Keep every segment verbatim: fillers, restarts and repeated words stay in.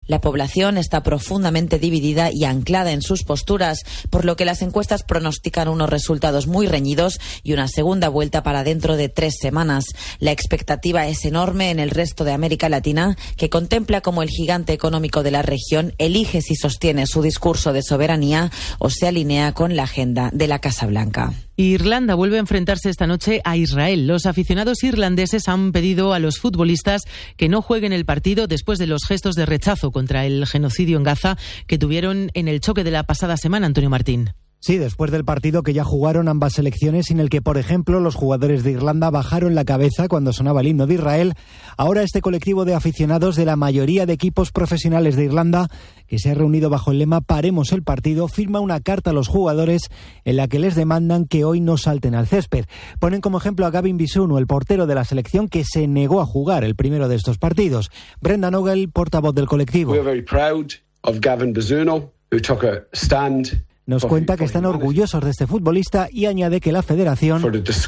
La población está profundamente dividida y anclada en sus posturas, por lo que las encuestas pronostican unos resultados muy reñidos y una segunda vuelta para dentro de tres semanas. La expectativa es enorme en el resto de América Latina, que contempla como el gigante económico de la región elige si sostiene su discurso de soberanía o se alinea con la agenda de la Casa Blanca. Irlanda vuelve a enfrentarse esta noche a Israel. Los aficionados irlandeses han pedido a los futbolistas que no jueguen el partido después de los gestos de rechazo contra el genocidio en Gaza que tuvieron en el choque de la pasada semana, Antonio Martín. Sí, después del partido que ya jugaron ambas selecciones, en el que, por ejemplo, los jugadores de Irlanda bajaron la cabeza cuando sonaba el himno de Israel, ahora este colectivo de aficionados de la mayoría de equipos profesionales de Irlanda, que se ha reunido bajo el lema Paremos el partido, firma una carta a los jugadores en la que les demandan que hoy no salten al césped. Ponen como ejemplo a Gavin Bissono, el portero de la selección, que se negó a jugar el primero de estos partidos. Brendan Ogle, portavoz del colectivo. We are very proud of Gavin Bissono, who took a stand. Nos cuenta que están orgullosos de este futbolista y añade que la federación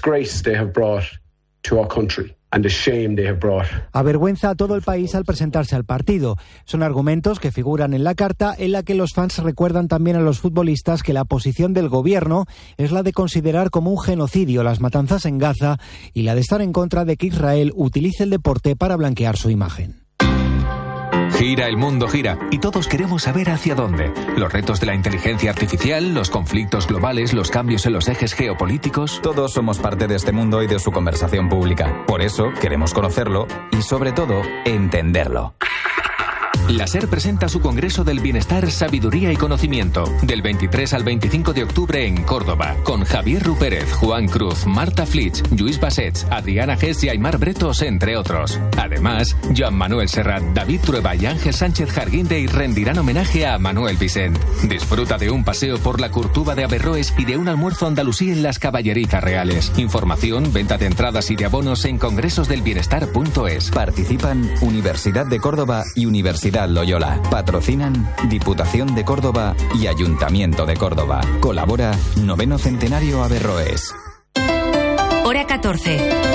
avergüenza a todo el país al presentarse al partido. Son argumentos que figuran en la carta, en la que los fans recuerdan también a los futbolistas que la posición del gobierno es la de considerar como un genocidio las matanzas en Gaza y la de estar en contra de que Israel utilice el deporte para blanquear su imagen. Gira el mundo, gira, y todos queremos saber hacia dónde. Los retos de la inteligencia artificial, los conflictos globales, los cambios en los ejes geopolíticos. Todos somos parte de este mundo y de su conversación pública. Por eso queremos conocerlo y, sobre todo, entenderlo. La SER presenta su Congreso del Bienestar, Sabiduría y Conocimiento, del veintitrés al veinticinco de octubre en Córdoba, con Javier Rupérez, Juan Cruz, Marta Flitsch, Lluís Bassets, Adriana Gess y Aymar Bretos, entre otros. Además, Joan Manuel Serrat, David Trueba y Ángel Sánchez Jarguindey rendirán homenaje a Manuel Vicent. Disfruta de un paseo por la Curtuba de Averroes y de un almuerzo andalusí en las Caballerizas Reales. Información, venta de entradas y de abonos en congresos del bienestar punto es. Participan Universidad de Córdoba y Universidad Loyola. Patrocinan Diputación de Córdoba y Ayuntamiento de Córdoba. Colabora Noveno Centenario Averroes. Hora catorce.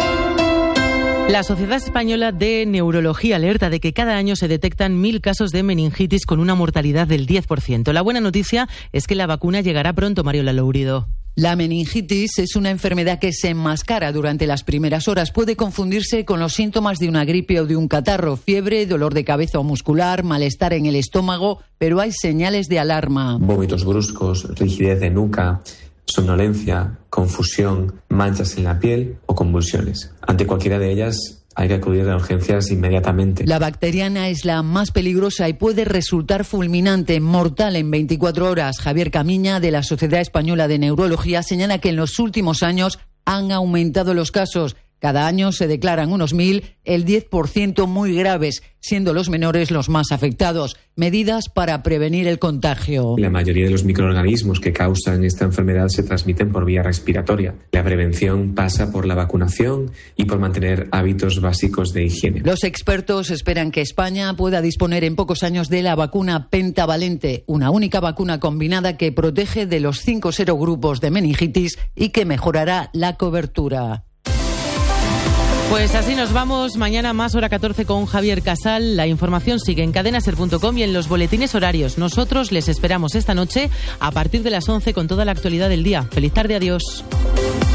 La Sociedad Española de Neurología alerta de que cada año se detectan mil casos de meningitis con una mortalidad del diez por ciento. La buena noticia es que la vacuna llegará pronto, Mariola Lourido. La meningitis es una enfermedad que se enmascara durante las primeras horas. Puede confundirse con los síntomas de una gripe o de un catarro, fiebre, dolor de cabeza o muscular, malestar en el estómago, pero hay señales de alarma. Vómitos bruscos, rigidez de nuca, somnolencia, confusión, manchas en la piel o convulsiones. Ante cualquiera de ellas, hay que acudir a urgencias inmediatamente. La bacteriana es la más peligrosa y puede resultar fulminante, mortal en veinticuatro horas. Javier Camiña, de la Sociedad Española de Neurología, señala que en los últimos años han aumentado los casos. Cada año se declaran unos mil, el diez por ciento muy graves, siendo los menores los más afectados. Medidas para prevenir el contagio. La mayoría de los microorganismos que causan esta enfermedad se transmiten por vía respiratoria. La prevención pasa por la vacunación y por mantener hábitos básicos de higiene. Los expertos esperan que España pueda disponer en pocos años de la vacuna pentavalente, una única vacuna combinada que protege de los cinco serogrupos de meningitis y que mejorará la cobertura. Pues así nos vamos. Mañana más hora catorce con Javier Casal. La información sigue en cadena ser punto com y en los boletines horarios. Nosotros les esperamos esta noche a partir de las once con toda la actualidad del día. Feliz tarde, adiós.